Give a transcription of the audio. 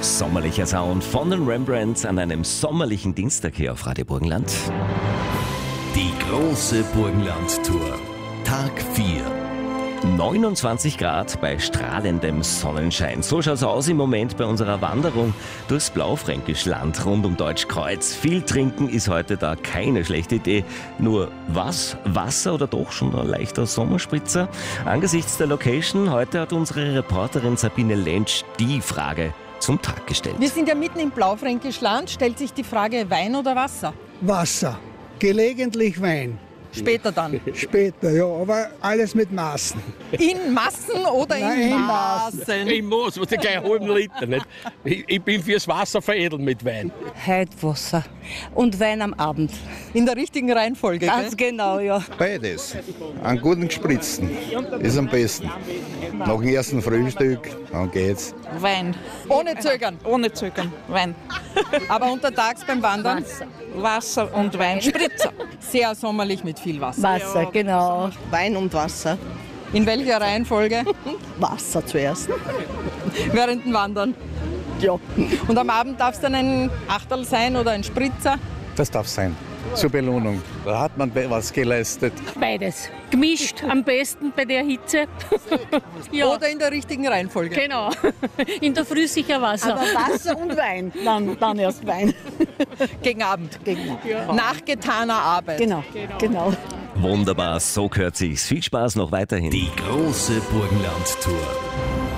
Sommerlicher Sound von den Rembrandts an einem sommerlichen Dienstag hier auf Radio Burgenland. Die große Burgenland-Tour. Tag 4. 29 Grad bei strahlendem Sonnenschein. So schaut's aus im Moment bei unserer Wanderung durchs Blaufränkischland rund um Deutschkreuz. Viel trinken ist heute da keine schlechte Idee. Nur was? Wasser oder doch schon ein leichter Sommerspritzer? Angesichts der Location heute hat unsere Reporterin Sabine Lentsch die Frage zum Tag gestellt. Wir sind ja mitten im Blaufränkischland. Stellt sich die Frage, Wein oder Wasser? Wasser, gelegentlich Wein. Später dann. Später, ja, aber alles mit Maßen. In Massen oder in Maßen? Ich muss gleich einen halben Liter. Nicht? Ich bin fürs Wasser veredelt mit Wein. Heute Wasser und Wein am Abend. In der richtigen Reihenfolge, Ganz gell? genau, ja. Beides. Einen guten Gespritzten ist am besten. Nach dem ersten Frühstück, dann geht's. Wein. Ohne Zögern. Ohne Zögern. Wein. Aber untertags beim Wandern? Wasser und Wein. Spritzer. Sehr sommerlich mit viel Wasser. Wasser, genau. Wein und Wasser. In welcher Reihenfolge? Wasser zuerst. Während dem Wandern. Ja. Und am Abend darf es dann ein Achterl sein oder ein Spritzer? Das darf sein. Zur Belohnung. Da hat man was geleistet. Beides. Gemischt, am besten bei der Hitze. Ja, Oder in der richtigen Reihenfolge? genau. In der Früh sicher Wasser. Aber Wasser und Wein. Dann erst Wein. Gegen Abend. Nach getaner Arbeit. Genau. Wunderbar, so gehört sich's. Viel Spaß noch weiterhin. Die große Burgenland-Tour.